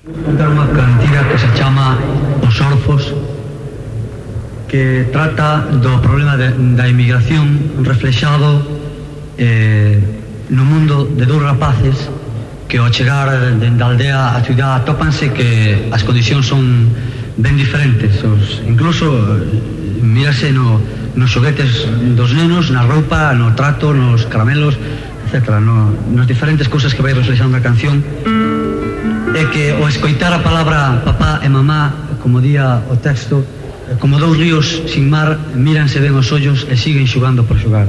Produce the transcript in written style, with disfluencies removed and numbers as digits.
Contar unha cantiga que se chama Os Orfos, que trata do problema da inmigración reflexado no mundo de dous rapaces que ao chegar dende a aldea á cidade atópanse que as condicións son ben diferentes. Incluso mírase nos xoguetes dos nenos, na roupa, no trato, nos caramelos, etc. Nas diferentes cousas que vai reflexando a canción, é que ao escoitar a palabra papá e mamá, como día o texto, como dous ríos sin mar, míranse ben os ollos e siguen xogando por xogar.